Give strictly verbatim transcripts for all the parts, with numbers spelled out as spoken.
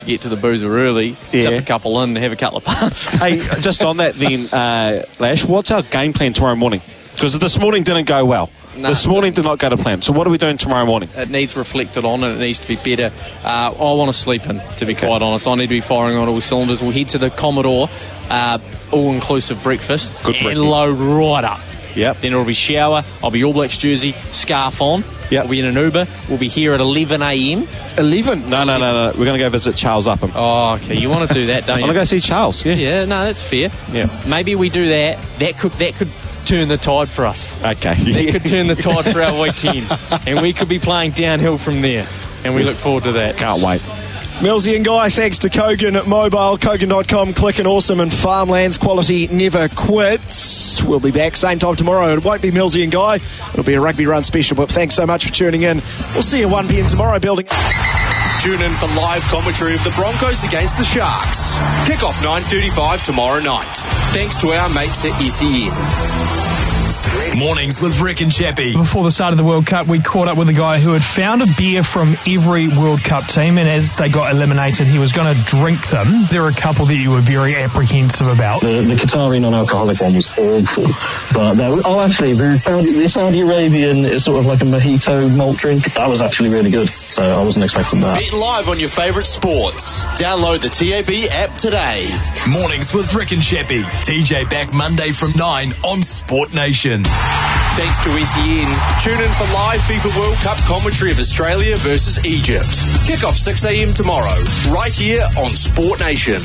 Get to the boozer early, Yeah. tip a couple in, have a couple of parts. Hey, just on that then, uh, Lash, what's our game plan tomorrow morning? Because this morning didn't go well. No, this morning did not go to plan. So what are we doing tomorrow morning? It needs reflected on and it needs to be better. Uh, I want to sleep in, to be Okay. quite honest. I need to be firing on all cylinders. We'll head to the Commodore, uh, all-inclusive breakfast, Good and brekkie. load right up. Yep. Then it'll be shower, I'll be All Blacks jersey, scarf on. Yep. We'll be in an Uber. We'll be here at eleven a.m. eleven? No, no, no, no. We're going to go visit Charles Upham. Oh, okay. You want to do that, don't I you? want to go see Charles, yeah. Yeah, no, that's fair. Yeah. Maybe we do that. That could that could turn the tide for us. Okay. That could turn the tide for our weekend. And we could be playing downhill from there. And we look forward to that. Can't wait. Millsy and Guy, thanks to Kogan Mobile, Kogan dot com, Click and Awesome, and Farmlands. Quality never quits. We'll be back same time tomorrow. It won't be Millsy and Guy. It'll be a Rugby Run special, but thanks so much for tuning in. We'll see you at one p.m. tomorrow, building. Tune in for live commentary of the Broncos against the Sharks. Kick-off nine thirty-five tomorrow night. Thanks to our mates at S E N. Mornings with Rick and Chappie. Before the start of the World Cup, we caught up with a guy who had found a beer from every World Cup team, and as they got eliminated, he was going to drink them. There are a couple that you were very apprehensive about. The, the Qatari non-alcoholic one was awful. But there was, oh, actually, the Saudi, the Saudi Arabian is sort of like a mojito malt drink. That was actually really good, so I wasn't expecting that. Bet live on your favourite sports. Download the T A B app today. Mornings with Rick and Chappie. T J back Monday from nine on Sport Nation. Thanks to S E N. Tune in for live FIFA World Cup commentary of Australia versus Egypt. Kick-off six a.m. tomorrow, right here on Sport Nation.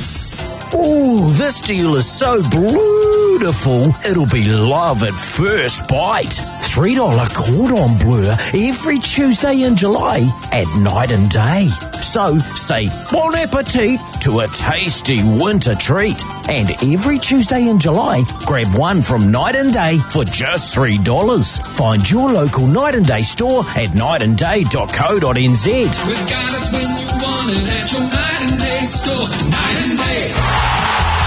Ooh, this deal is so beautiful, it'll be love at first bite. three dollars cordon bleu every Tuesday in July at night and day. So say bon appetit to a tasty winter treat. And every Tuesday in July, grab one from Night and Day for just three dollars. Find your local Night and Day store at night and day dot co dot n z. We've got it when you want it at your Night and Day store. Night and Day.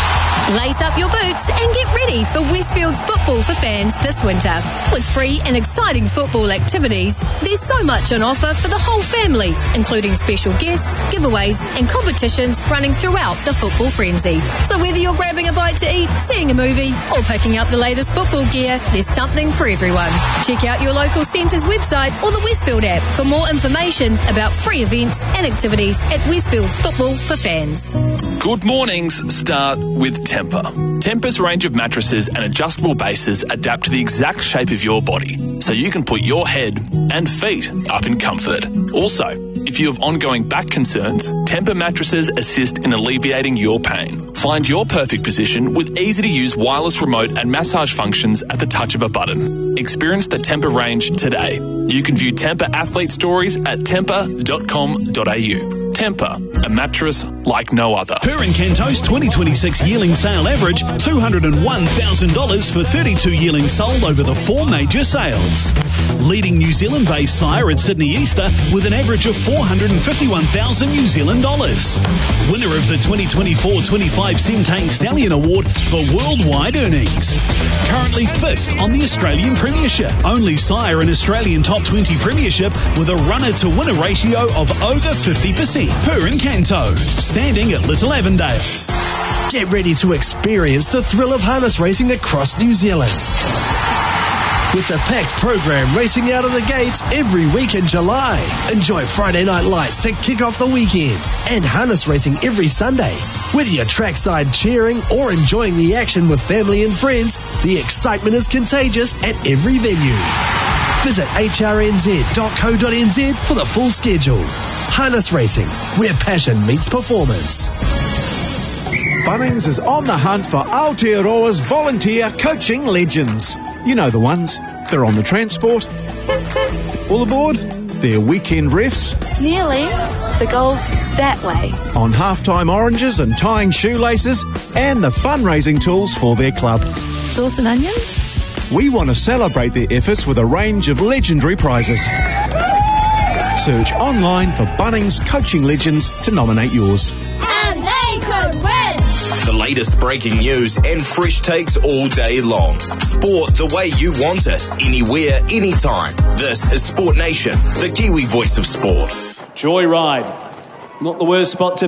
Lace up your boots and get ready for Westfield's football for fans this winter. With free and exciting football activities, there's so much on offer for the whole family, including special guests, giveaways and competitions running throughout the football frenzy. So whether you're grabbing a bite to eat, seeing a movie or picking up the latest football gear, there's something for everyone. Check out your local centre's website or the Westfield app for more information about free events and activities at Westfield's Football for Fans. Good mornings start with Temper. Temper's range of mattresses and adjustable bases adapt to the exact shape of your body, so you can put your head and feet up in comfort. Also, if you have ongoing back concerns, Temper mattresses assist in alleviating your pain. Find your perfect position with easy-to-use wireless remote and massage functions at the touch of a button. Experience the Temper range today. You can view Temper athlete stories at temper dot com dot a u. Temper, a mattress like no other. Purin Canto's twenty twenty-six yearling sale average, two hundred one thousand dollars for thirty-two yearlings sold over the four major sales. Leading New Zealand-based sire at Sydney Easter with an average of four hundred fifty-one thousand New Zealand dollars. Winner of the twenty twenty-four twenty-five Centane Stallion Award for worldwide earnings. Currently fifth on the Australian Premiership. Only sire in Australian Top twenty Premiership with a runner-to-winner ratio of over fifty percent. Purin Canto, standing at Little Avondale. Get ready to experience the thrill of harness racing across New Zealand. With a packed program racing out of the gates every week in July. Enjoy Friday night lights to kick off the weekend and harness racing every Sunday. Whether you're trackside cheering or enjoying the action with family and friends, the excitement is contagious at every venue. Visit h r n z dot co dot n z for the full schedule. Harness Racing, where passion meets performance. Bunnings is on the hunt for Aotearoa's volunteer coaching legends. You know the ones. They're on the transport. All aboard. They're weekend refs. Nearly. The goal's that way. On halftime oranges and tying shoelaces. And the fundraising tools for their club. Sauce and onions? We want to celebrate their efforts with a range of legendary prizes. Search online for Bunnings Coaching Legends to nominate yours. And they could win! The latest breaking news and fresh takes all day long. Sport the way you want it, anywhere, anytime. This is Sport Nation, the Kiwi voice of sport. Joyride. Not the worst spot to